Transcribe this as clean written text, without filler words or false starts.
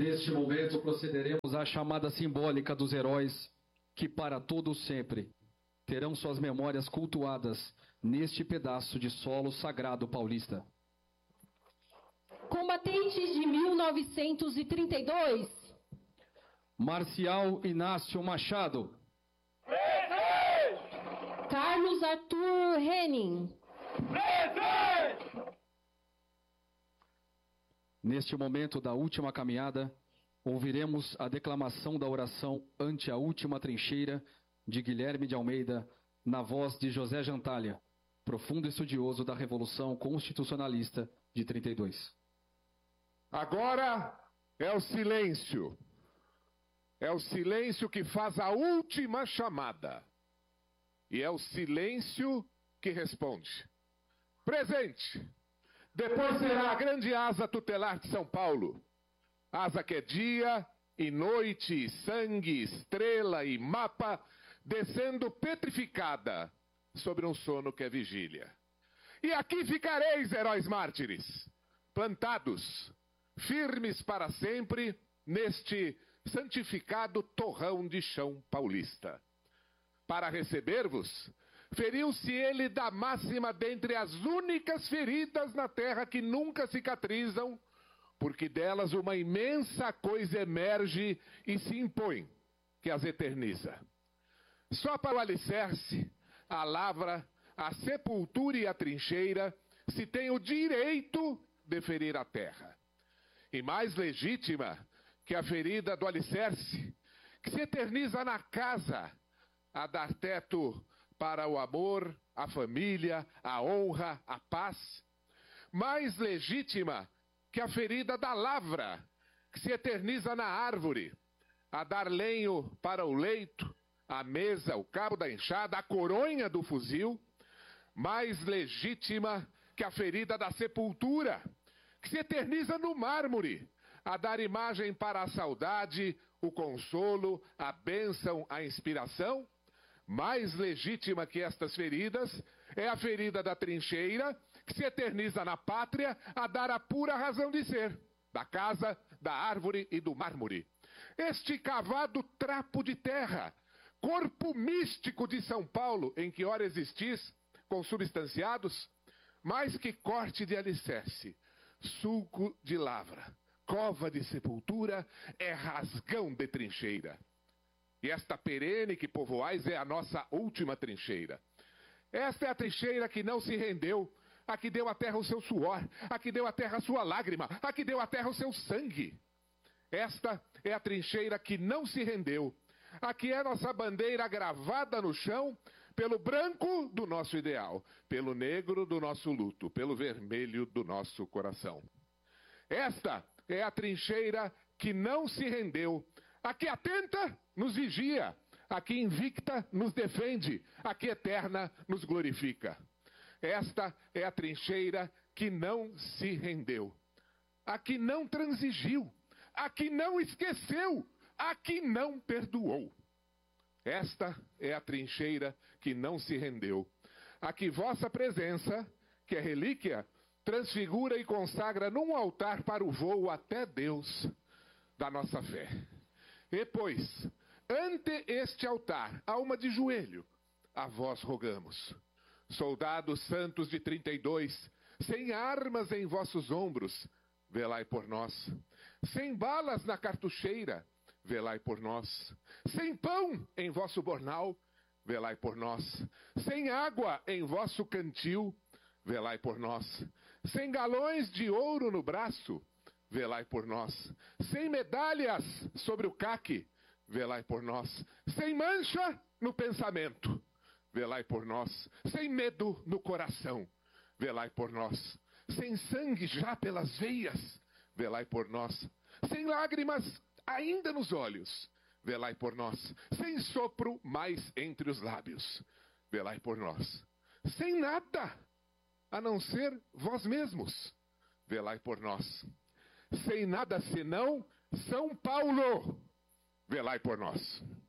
Neste momento procederemos à chamada simbólica dos heróis que para todo sempre terão suas memórias cultuadas neste pedaço de solo sagrado paulista. Combatentes de 1932. Marcial Inácio Machado. Presente! Carlos Arthur Henning. Presente! Neste momento da última caminhada, ouviremos a declamação da oração ante a última trincheira de Guilherme de Almeida, na voz de José Jantalha, profundo estudioso da Revolução Constitucionalista de 32. Agora é o silêncio. É o silêncio que faz a última chamada. E é o silêncio que responde. Presente! Depois será a grande asa tutelar de São Paulo. Asa que é dia e noite, sangue, estrela e mapa, descendo petrificada sobre um sono que é vigília. E aqui ficareis, heróis mártires, plantados, firmes para sempre, neste santificado torrão de chão paulista. Para receber-vos, feriu-se ele da máxima dentre as únicas feridas na terra que nunca cicatrizam, porque delas uma imensa coisa emerge e se impõe, que as eterniza. Só para o alicerce, a lavra, a sepultura e a trincheira se tem o direito de ferir a terra. E mais legítima que a ferida do alicerce, que se eterniza na casa, a dar teto para o amor, a família, a honra, a paz. Mais legítima que a ferida da lavra, que se eterniza na árvore, a dar lenho para o leito, a mesa, o cabo da enxada, a coronha do fuzil. Mais legítima que a ferida da sepultura, que se eterniza no mármore, a dar imagem para a saudade, o consolo, a bênção, a inspiração. Mais legítima que estas feridas é a ferida da trincheira, que se eterniza na pátria, a dar a pura razão de ser, da casa, da árvore e do mármore. Este cavado trapo de terra, corpo místico de São Paulo, em que ora existis, consubstanciados, mais que corte de alicerce, sulco de lavra, cova de sepultura, é rasgão de trincheira. E esta perene que povoais é a nossa última trincheira. Esta é a trincheira que não se rendeu, a que deu à terra o seu suor, a que deu à terra a sua lágrima, a que deu à terra o seu sangue. Esta é a trincheira que não se rendeu, a que é nossa bandeira gravada no chão, pelo branco do nosso ideal, pelo negro do nosso luto, pelo vermelho do nosso coração. Esta é a trincheira que não se rendeu, a que atenta nos vigia, a que invicta nos defende, a que eterna nos glorifica. Esta é a trincheira que não se rendeu, a que não transigiu, a que não esqueceu, a que não perdoou. Esta é a trincheira que não se rendeu, a que vossa presença, que é relíquia, transfigura e consagra num altar para o voo até Deus da nossa fé. E pois, ante este altar, alma de joelho, a vós rogamos. Soldados santos de 32, sem armas em vossos ombros, velai por nós. Sem balas na cartucheira, velai por nós. Sem pão em vosso bornal, velai por nós. Sem água em vosso cantil, velai por nós. Sem galões de ouro no braço, velai por nós. Sem medalhas sobre o caque, velai por nós. Sem mancha no pensamento, velai por nós. Sem medo no coração, velai por nós. Sem sangue já pelas veias, velai por nós. Sem lágrimas ainda nos olhos, velai por nós. Sem sopro mais entre os lábios, velai por nós. Sem nada, a não ser vós mesmos, velai por nós. Sem nada senão São Paulo, velai por nós.